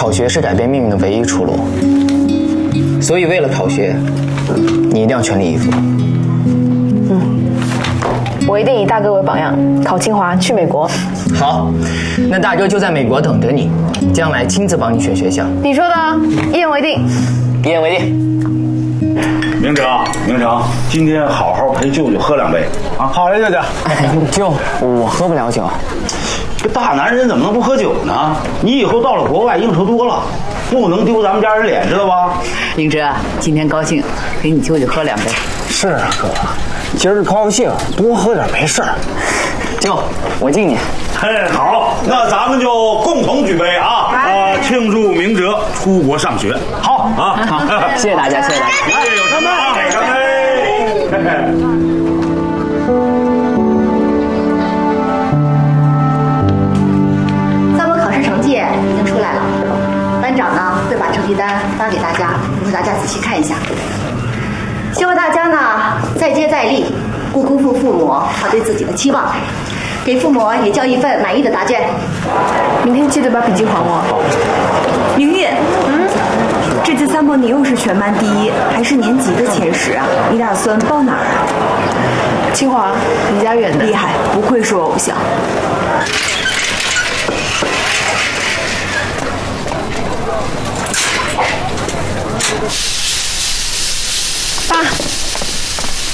考学是改变命运的唯一出路，所以为了考学，你一定要全力以赴。 我一定以大哥为榜样，考清华，去美国。 好，那大哥就在美国等着你，将来亲自帮你选学校。 你说的，一言为定。 一言为定。 明成，今天好好陪舅舅喝2杯啊！ 好嘞，舅舅。 舅，我喝不了酒。 这大男人怎么能不喝酒呢？你以后到了国外应酬多了，不能丢咱们家人脸，知道吧？ 明哲，今天高兴，给你舅舅喝2杯。 是啊，哥，今儿高兴，多喝点没事儿。 舅，我敬你。 好，那咱们就共同举杯啊！庆祝明哲出国上学。好啊， 好，谢谢大家，谢谢大家。 来，有什么？干杯！ 三模考试成绩已经出来了，班长呢会把成绩单发给大家，让大家仔细看一下。希望大家呢再接再厉，不辜负父母他对自己的期望，给父母也交一份满意的答卷。 明天记得把笔记还我。 明玉，这次三模你又是全班第1，还是年级的前10啊？你打算报哪儿啊？ 清华，离家远的。 厉害，不愧是我偶像。